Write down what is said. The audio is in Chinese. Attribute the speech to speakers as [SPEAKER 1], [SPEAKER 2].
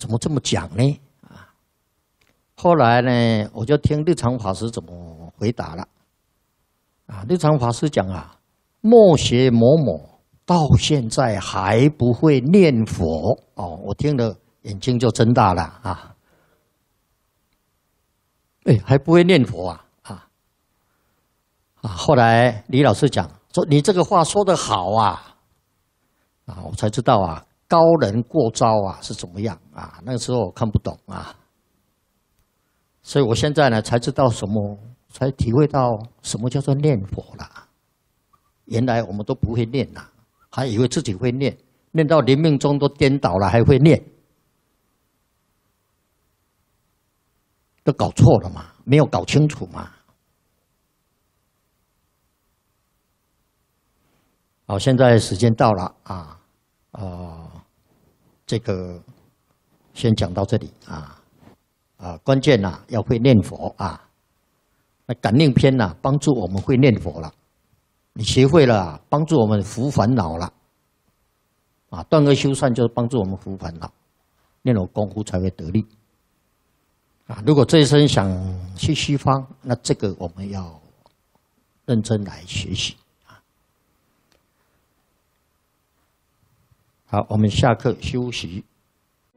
[SPEAKER 1] 怎么这么讲呢？啊，后来呢，我就听日常法师怎么回答了。啊，日常法师讲啊，默学某某到现在还不会念佛哦，我听了眼睛就睁大了啊！哎，还不会念佛啊！后来李老师讲说：“你这个话说得好啊！”啊，我才知道啊，高人过招啊是怎么样啊？那个时候我看不懂啊，所以我现在呢才知道才体会到什么叫做念佛啦。原来我们都不会念呐，还以为自己会念，念到临命终都颠倒了，还会念，都搞错了嘛，没有搞清楚嘛。好，现在时间到了啊，这个先讲到这里啊，关键呐要会念佛啊，那感应篇呐帮助我们会念佛了，你学会了，帮助我们伏烦恼了，啊，断恶修善就是帮助我们伏烦恼，念有功夫才会得力，啊，如果这一生想去西方，那这个我们要认真来学习。好，我们下课休息。